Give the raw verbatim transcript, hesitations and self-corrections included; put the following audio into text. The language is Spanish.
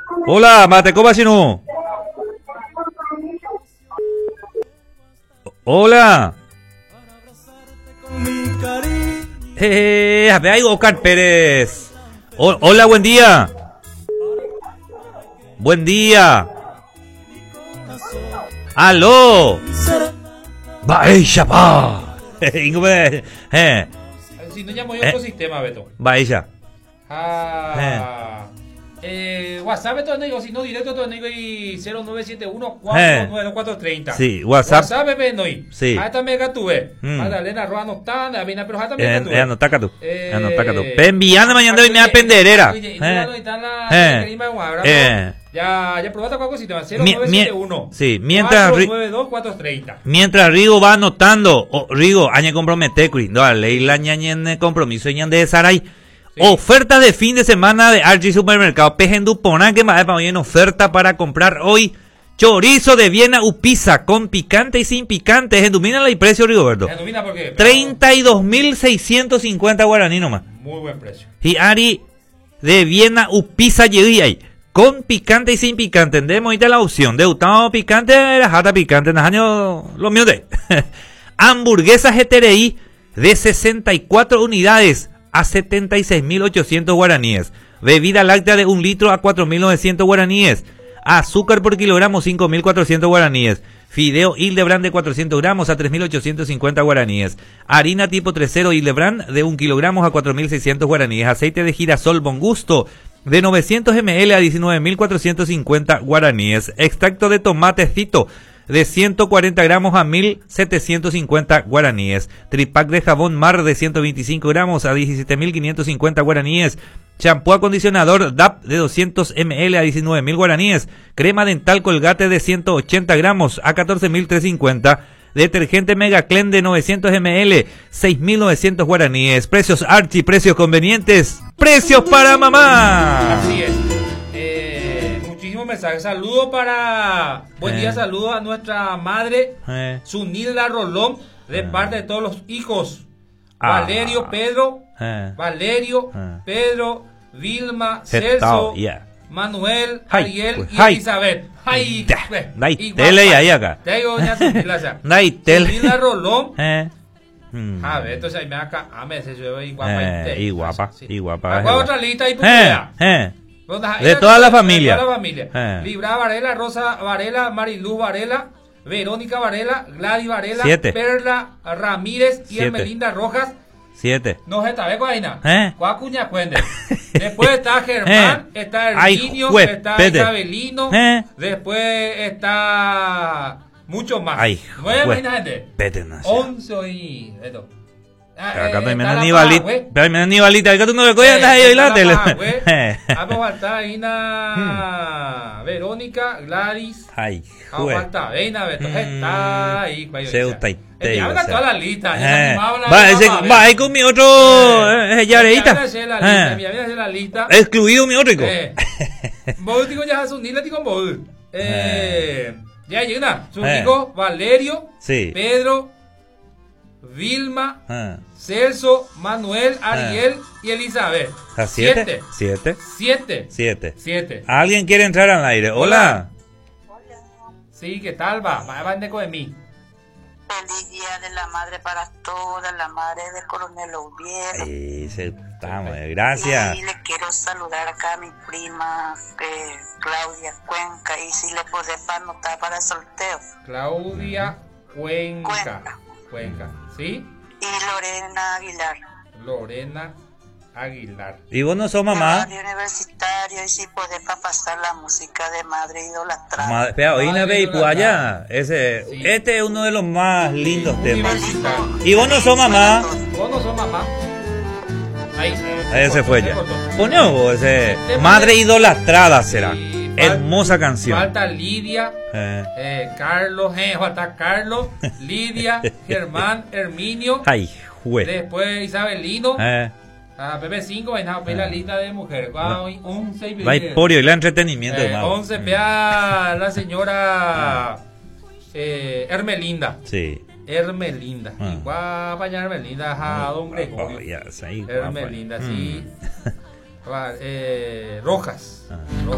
Hola, mate, ¿cómo así no? Hola. Eh, a ver, ahí Oscar Pérez. O- hola, buen día. Buen día. Aló. Vaya, pa. Eh, Si no llamo yo Eh. otro sistema, Beto. vaya. Ah. Eh, WhatsApp, Beto, no digo, si no directo, todo digo y cero nueve siete uno cuatro nueve dos cuatro tres cero. Sí, WhatsApp. WhatsApp, bebé, no hay. Sí. Hasta me tuve. Mm. Magdalena Roa no está, Davina, pero hasta me Eh, tuve. eh, no taca tú. Eh, Eh, no taca tú. Enviando mañana hoy me da penderera. Oye, Eh. mira, no está la Eh. Grima de Guadalajara, Eh. Ya, ya probaste cualquier sistema. cero Mi- nueve siete uno. mi- sí, mientras ri- cuatro nueve dos cuatro tres cero. Mientras Rigo va anotando, oh, Rigo, añe compromete, no, a Leila ñañen compromiso ñan de Saray. Sí. Oferta de fin de semana de Archie Supermercado. Pejendu Poná, que más hoy en oferta para comprar hoy. Chorizo de Viena Upisa con picante y sin picante. Endumina el precio, Rigoberto. Ya domina porque. treinta y dos mil seiscientos cincuenta guaraní nomás. Muy buen precio. Y Ari de Viena Upisa llegué ahí. Con picante y sin picante. Entendemos ahorita la opción. De Utano picante, la jata picante. En los años, los míos de. Hamburguesas G T R I de sesenta y cuatro unidades a setenta y seis mil ochocientos guaraníes. Bebida láctea de un litro a cuatro mil novecientos guaraníes. Azúcar por kilogramo cinco mil cuatrocientos guaraníes. Fideo Hildebrand de cuatrocientos gramos a tres mil ochocientos cincuenta guaraníes. Harina tipo tres cero Hildebrand de un kilogramo a cuatro mil seiscientos guaraníes. Aceite de girasol Bon Gusto de novecientos mililitros a diecinueve mil cuatrocientos cincuenta guaraníes. Extracto de tomatecito de ciento cuarenta gramos a mil setecientos cincuenta guaraníes. Tripack de jabón Mar de ciento veinticinco gramos a diecisiete mil quinientos cincuenta guaraníes. Champú acondicionador D A P de doscientos mililitros a diecinueve mil guaraníes. Crema dental Colgate de ciento ochenta gramos a catorce mil trescientos cincuenta. Detergente Mega Clean de novecientos mililitros, seis mil novecientos guaraníes. Precios Archie, precios convenientes, precios para mamá. Así es. Eh, muchísimos mensajes. Saludos para. Buen Eh. día, saludos a nuestra madre, Eh, Sunilda Rolón, de parte de todos los hijos. Ah. Valerio, Pedro, eh. Valerio, Ah. Pedro, Vilma, Getao, Celso, yeah. Manuel, Ay, Ariel pues, y ay. Elizabeth. Ay, Da, pues, dai igual, tele pues. ahí acá. Te digo, doña Sunilda, o sea. Dai tele. Sunilda Rolón. Eh. Mm. A ver, entonces ahí me acá, a ver, se ve y guapa. Eh, y y guapa, y guapa, ¿Cuál es guapa. otra lista ahí? Eh, eh. ¿Dónde- De era- toda la de familia. toda la familia. Eh. Libra Varela, Rosa Varela, Mariluz Varela, Verónica Varela, Gladys Varela, Siete. Perla Ramírez y Siete. Ermelinda Rojas. Siete. No se tabe Guaina. Eh. Cuacuña Cuende. Después está Germán, Eh. está Ay, Herminio, jue- está pete. Isabelino. Eh. Después está mucho más. Ay, Nueve, jue- imagínate. Pete, no sé. Once y esto. Ah, Acá eh, también está la Aníbalita. Pagüe. Pero me Aníbalita, acá tú no me coges, andas ahí Eh, hoy la está tele. la Pagüe. Eh. Vamos a faltar ahí na Verónica, Gladys. Ay, Vamos jue. a faltar Veina, Beto. Mm. Está ahí. vaya, Ceuta o y sea. te Eh, habla digo, toda o sea. la lista. ya se Eh. animaba a hablar Va, de ese- mamá, va ve. ahí con mi otro eh, eh, yareita. Mira, hacer la lista, Eh. mira, mira, hacer la lista. Excluido mi otro. Eh. Vos digo ya su nila digo vos. Eh. Ya llega. Su Eh. hijo Valerio, Sí. Pedro, Vilma, Ah. Celso, Manuel, Ariel y Elizabeth. ¿A siete? Siete. Siete. Siete. Siete. ¿Alguien quiere entrar al aire? Hola. Sí, ¿qué tal va? Va va de mí. Feliz Día de la Madre para todas las madres de Coronel Oviedo. Ahí se estamos. eh, Gracias. Y le quiero saludar acá a mi prima eh, Claudia Cuenca. Y si le podés anotar para el sorteo. Claudia Cuenca. Cuenca. Cuenca. ¿Sí? Y Lorena Aguilar. Lorena Aguilar. ¿Y vos no sos De mamá? barrio universitario. Y si podés para pasar la música de Madre Idolatrada. Ma- Espera, oí una Madre vez y idolatrada. allá. Ese, Sí. este es uno de los más lindos temas. Universitario. ¿Y vos no sos mamá? Vos no sos mamá. Ahí. Ahí se fue ya. cortó. Poneo vos ese. Tema Madre de- idolatrada será. Sí, fal- Hermosa canción. Falta Lidia, Eh. eh, Carlos, eh, falta Carlos, Lidia, Germán, Herminio, Ay, jue. después Isabelino, Eh. a P P cinco, vaina a la lista de mujeres. Va- once Va y por y el entretenimiento, eh, hermano. once vea la señora eh, Hermelinda. Sí. Hermelinda. Ah. Y guapa ya Hermelinda, a don Gregorio. Oh, ya, sí, guapa. Hermelinda, sí. Mm. Va, eh, Rojas. Ah.